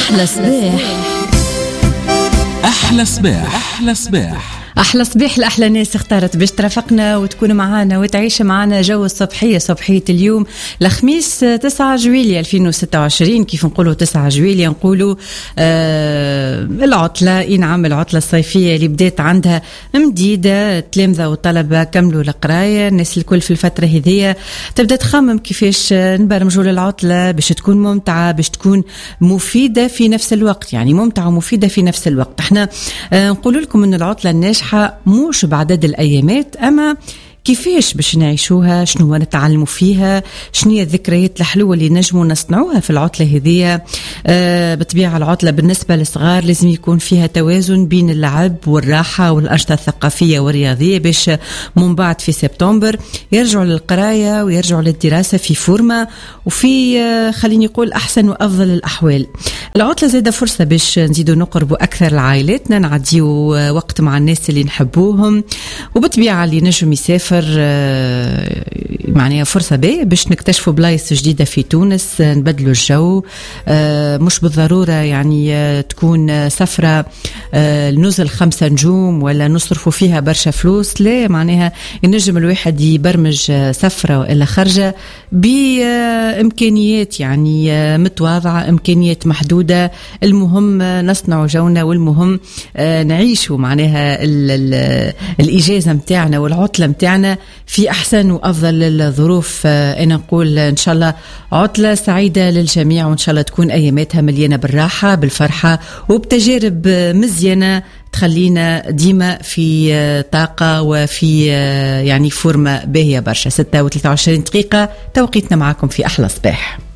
أحلى صباح. أحلى صباح. أحلى صباح. أحلى صباح لأحلى ناس اختارت باش ترافقنا وتكون معانا وتعيش معانا جو الصبحية. صبحية اليوم الخميس 9 جويلية 2026. كيف نقولوا 9 جويلية نقولوا العطلة. ينعم العطلة الصيفية اللي بدأت عندها مديدة. التلامذة والطلبة كملوا القراية. الناس الكل في الفترة هذية تبدأ تخمم كيفاش نبرمجوا للعطلة باش تكون ممتعة، باش تكون مفيدة في نفس الوقت. يعني ممتعة ومفيدة في نفس الوقت. احنا نقول لكم ان العطلة الناجحة مش بعدد الأيامات، أما كيفاش باش نعيشوها، شنو نتعلموا فيها، شنو هي الذكريات الحلوة اللي نجموا نصنعوها في العطلة هذه. بطبيعة العطلة بالنسبة للصغار لازم يكون فيها توازن بين اللعب والراحة والأنشطة الثقافية والرياضية، باش من بعد في سبتمبر يرجعوا للقراية ويرجعوا للدراسة في فورمة وفي خليني نقول أحسن وأفضل الأحوال. العطلة زادة فرصة باش نزيدوا نقربوا أكثر لعائلاتنا، نعديوا وقت مع الناس اللي نحبوهم، وبطبيعة اللي نجم يسافر معناها فرصة باش نكتشفوا بلايص جديدة في تونس، نبدلوا الجو. مش بالضرورة يعني تكون سفرة نزل 5 نجوم ولا نصرفوا فيها برشا فلوس، لا معناها ينجم الواحد يبرمج سفرة وإلا خرجة بإمكانيات يعني متواضعة، إمكانيات محدودة. المهم نصنع جونا، والمهم نعيشوا معناها الإجازة متاعنا والعطلة متاعنا في أحسن وأفضل الظروف. أنا نقول إن شاء الله عطلة سعيدة للجميع، وإن شاء الله تكون أياماتها مليانة بالراحة بالفرحة وبتجارب مزيانة تخلينا ديما في طاقة وفي يعني فورمة باهية برشا. 6:23 توقيتنا معكم في أحلى صباح.